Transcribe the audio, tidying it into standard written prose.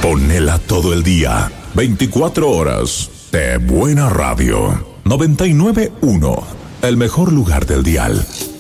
Ponela todo el día, 24 horas de buena radio. 99.1, el mejor lugar del dial.